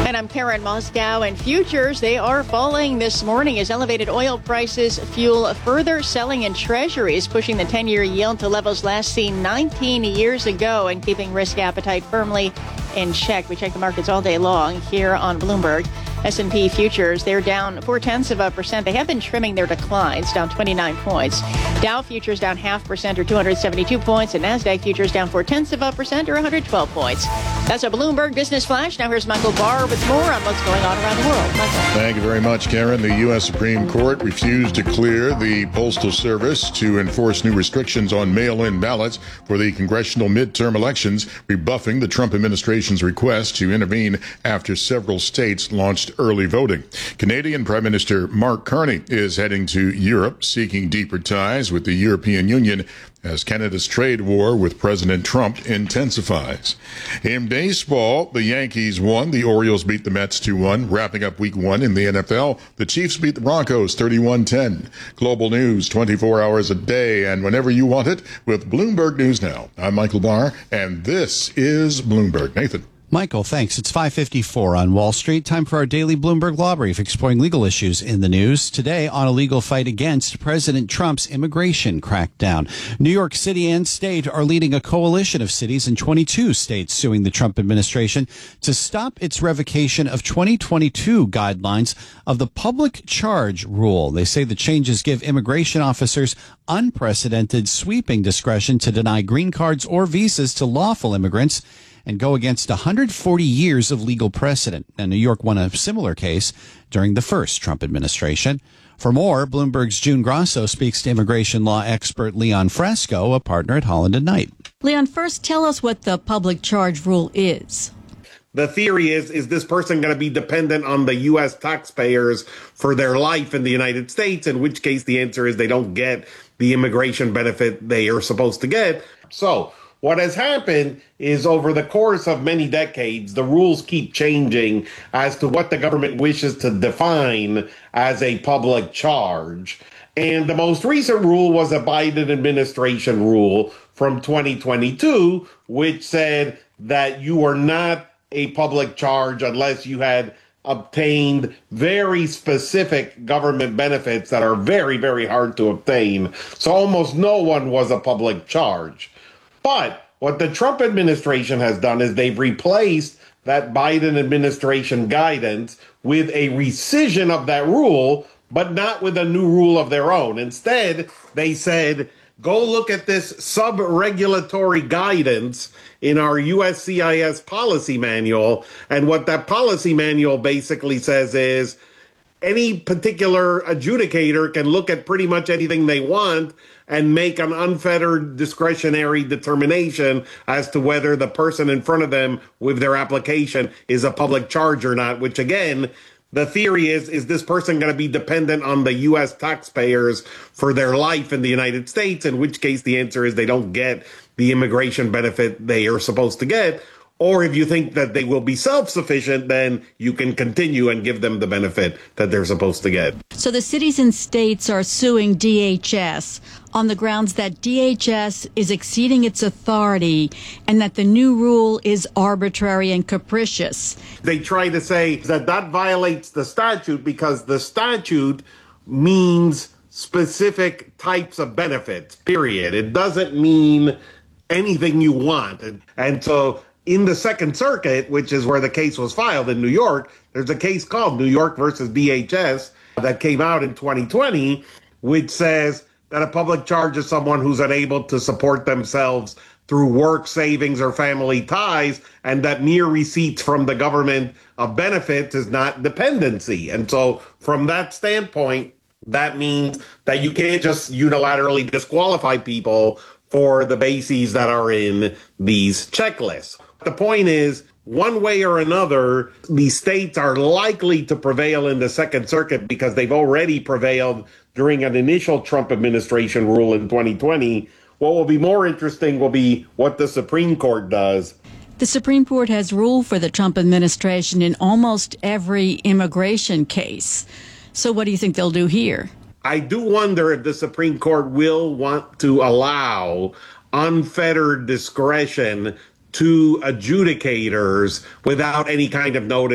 And I'm Karen Moscow, and futures, they are falling this morning as elevated oil prices fuel further selling in treasuries, pushing the 10-year yield to levels last seen 19 years ago and keeping risk appetite firmly in check. We check the markets all day long here on Bloomberg. S&P futures, they're down 0.4%. They have been trimming their declines, down 29 points. Dow futures down 0.5% or 272 points, and NASDAQ futures down 0.4% or 112 points. That's a Bloomberg Business Flash. Now here's Michael Barr with more on what's going on around the world. Michael. Thank you very much, Karen. The U.S. Supreme Court refused to clear the Postal Service to enforce new restrictions on mail-in ballots for the congressional midterm elections, rebuffing the Trump administration's request to intervene after several states launched early voting. Canadian Prime Minister Mark Carney is heading to Europe, seeking deeper ties with the European Union as Canada's trade war with President Trump intensifies. In baseball, the Yankees won. The Orioles beat the Mets 2-1. Wrapping up week 1 in the NFL, the Chiefs beat the Broncos 31-10. Global news 24 hours a day and whenever you want it with Bloomberg News Now. I'm Michael Barr, and this is Bloomberg. Nathan. Michael, thanks. It's 5:54 on Wall Street. Time for our daily Bloomberg Law Brief, exploring legal issues in the news. Today, on a legal fight against President Trump's immigration crackdown. New York City and state are leading a coalition of cities in 22 states suing the Trump administration to stop its revocation of 2022 guidelines of the public charge rule. They say the changes give immigration officers unprecedented sweeping discretion to deny green cards or visas to lawful immigrants and go against 140 years of legal precedent. And New York won a similar case during the first Trump administration. For more, Bloomberg's June Grasso speaks to immigration law expert Leon Fresco, a partner at Holland & Knight. Leon, first tell us what the public charge rule is. The theory is this person going to be dependent on the U.S. taxpayers for their life in the United States, in which case the answer is they don't get the immigration benefit they are supposed to get. So what has happened is over the course of many decades, the rules keep changing as to what the government wishes to define as a public charge. And the most recent rule was a Biden administration rule from 2022, which said that you are not a public charge unless you had obtained very specific government benefits that are very, very hard to obtain. So almost no one was a public charge. But what the Trump administration has done is they've replaced that Biden administration guidance with a rescission of that rule, but not with a new rule of their own. Instead, they said, go look at this sub-regulatory guidance in our USCIS policy manual. And what that policy manual basically says is any particular adjudicator can look at pretty much anything they want and make an unfettered discretionary determination as to whether the person in front of them with their application is a public charge or not, which again, the theory is this person going to be dependent on the U.S. taxpayers for their life in the United States, in which case the answer is they don't get the immigration benefit they are supposed to get. Or if you think that they will be self-sufficient, then you can continue and give them the benefit that they're supposed to get. So the cities and states are suing DHS on the grounds that DHS is exceeding its authority and that the new rule is arbitrary and capricious. They try to say that that violates the statute because the statute means specific types of benefits, period. It doesn't mean anything you want. And so in the Second Circuit, which is where the case was filed in New York, there's a case called New York versus DHS that came out in 2020, which says that a public charge is someone who's unable to support themselves through work, savings, or family ties, and that mere receipts from the government of benefits is not dependency. And so from that standpoint, that means that you can't just unilaterally disqualify people for the bases that are in these checklists. The point is, one way or another, these states are likely to prevail in the Second Circuit because they've already prevailed during an initial Trump administration rule in 2020. What will be more interesting will be what the Supreme Court does. The Supreme Court has ruled for the Trump administration in almost every immigration case. So what do you think they'll do here? I do wonder if the Supreme Court will want to allow unfettered discretion to adjudicators without any kind of notice